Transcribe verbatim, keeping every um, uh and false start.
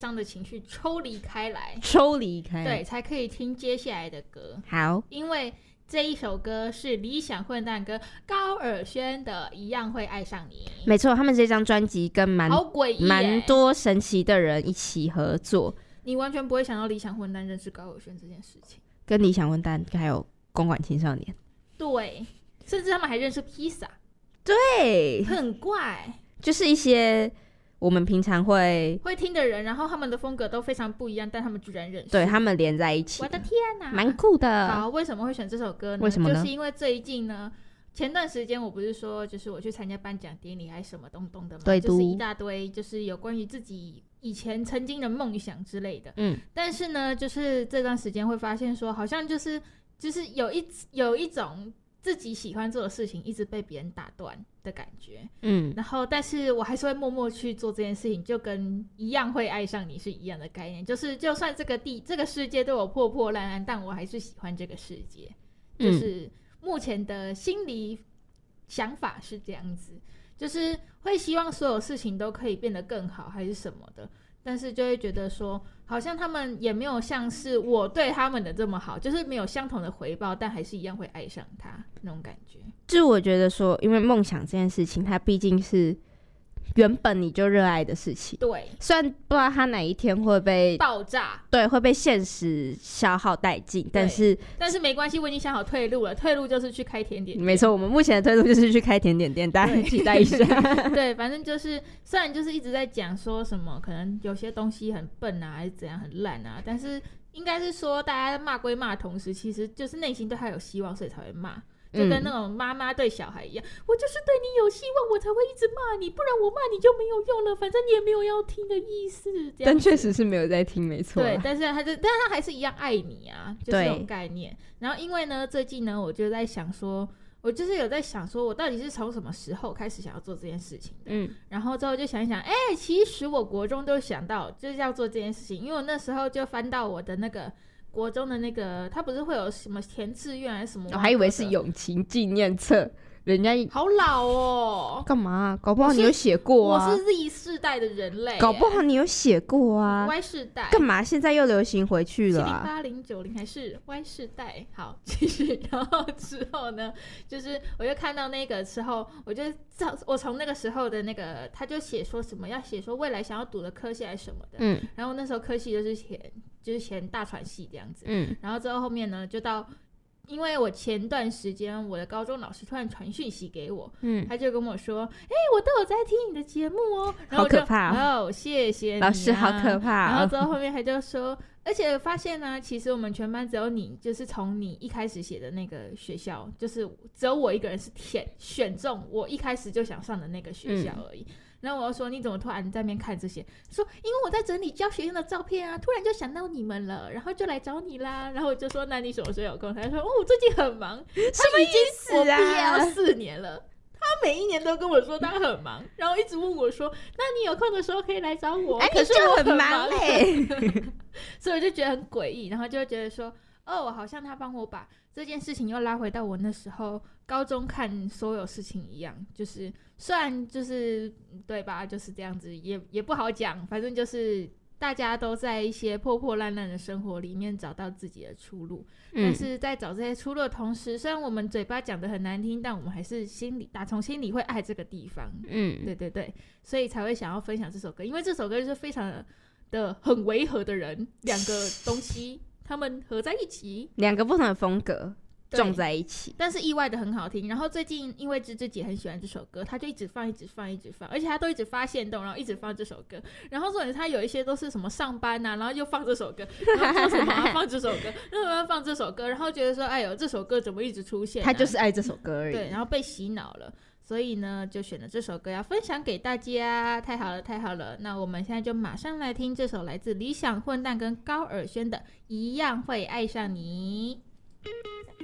伤的情绪抽离开来， 抽离开来， 对，才可以听接下来的歌。 好， 因为这一首歌是理想混蛋跟高尔宣的《一样会爱上你》。 没错，他们这张专辑跟蛮好诡异， 蛮多神奇的人一起合作。 你完全不会想到理想混蛋认识高尔宣这件事情， 跟理想混蛋还有公馆青少年， 对，甚至他们还认识披萨， 对， 很怪， 就是一些我们平常会会听的人，然后他们的风格都非常不一样，但他们居然认识， 对他们连在一起， 我的天哪， 蛮酷的。 好，为什么会选这首歌呢？ 为什么呢？ 就是因为最近呢，前段时间我不是说，就是我去参加颁奖典礼还是什么东东的嘛， 对， 就是一大堆，就是有关于自己以前曾经的梦想之类的。 嗯， 但是呢，就是这段时间会发现说，好像就是就是有一有一种自己喜欢做的事情一直被别人打断的感觉。嗯，然后但是我还是会默默去做这件事情，就跟一样会爱上你是一样的概念，就是就算这个地这个世界对我破破烂烂，但我还是喜欢这个世界。就是目前的心理想法是这样子，就是会希望所有事情都可以变得更好还是什么的，但是就会觉得说好像他们也没有像是我对他们的这么好，就是没有相同的回报，但还是一样会爱上他那种感觉。 就我觉得说，因为梦想这件事情它毕竟是原本你就热爱的事情， 对， 虽然不知道它哪一天会被爆炸， 对，会被现实消耗殆尽，但是但是没关系，我已经想好退路了，退路就是去开甜点店。 没错，我们目前的退路就是去开甜点店，大家期待一下。 对，反正就是虽然就是一直在讲说什么可能有些东西很笨啊还是怎样很烂啊，但是应该是说大家骂归骂的同时，其实就是内心对他有希望所以才会骂，就跟那种妈妈对小孩一样、嗯、我就是对你有希望我才会一直骂你，不然我骂你就没有用了，反正你也没有要听的意思， 但确实是没有在听，没错。 对，但是他就但他还是一样爱你啊，就是这种概念。然后因为呢最近呢我就在想说，我就是有在想说我到底是从什么时候开始想要做这件事情的。嗯，然后之后就想一想，哎、欸，其实我国中都想到就是要做这件事情，因为我那时候就翻到我的那个国中的那个，他不是会有什么填志愿还是什么？我、哦、 还以为是友情纪念册，人家好老哦。 干嘛、啊？搞不好你有写过啊。 我是 Z 世代的人类， 搞不好你有写过啊。 Y 世代干嘛？现在又流行回去了、啊？ 七零八零九零还是 Y 世代？好，继续。然后之后呢，就是我就看到那个时候，我就我从那个时候的那个，他就写说什么要写说未来想要读的科系还是什么的。嗯。然后那时候科系就是写。就是填大传系这样子，嗯，然后之后后面呢，就到，因为我前段时间我的高中老师突然传讯息给我，嗯，他就跟我说，哎、欸，我都有在听你的节目哦，然后好可怕哦，哦谢谢你、啊， 老师好可怕、哦， 然后之后后面他就说，而且发现呢，其实我们全班只有你，就是从你一开始写的那个学校，就是只有我一个人是填选中我一开始就想上的那个学校而已。嗯，然后我就说你怎么突然在那边看这些？说因为我在整理教学用的照片啊，突然就想到你们了，然后就来找你啦。然后我就说那你什么时候有空？他就说哦我最近很忙。什么意思啊？我毕业要四年了，他每一年都跟我说他很忙，然后一直问我说那你有空的时候可以来找我。 哎、 可是我很忙哎、 欸，所以我就觉得很诡异，然后就觉得说哦好像他帮我把这件事情又拉回到我那时候高中看所有事情一样，就是虽然就是对吧，就是这样子，也也不好讲，反正就是大家都在一些破破烂烂的生活里面找到自己的出路、嗯、但是在找这些出路的同时，虽然我们嘴巴讲得很难听，但我们还是心里打从心里会爱这个地方。嗯，对对对，所以才会想要分享这首歌，因为这首歌就是非常的很违和的人，两个东西他们合在一起， 两个不同的风格撞在一起， 但是意外的很好听。然后最近因为芝芝姐很喜欢这首歌，她就一直放一直放一直放，而且她都一直发限动，然后一直放这首歌。然后重点她有一些都是什么上班啊，然后又放这首歌，然后做什么、啊、放这首歌，然后要放这首歌，然后觉得说哎呦这首歌怎么一直出现、啊、 她就是爱这首歌而已。 对，然后被洗脑了，所以呢就选了这首歌要分享给大家。太好了太好了，那我们现在就马上来听这首来自理想混蛋跟高尔宣的一样会爱上你。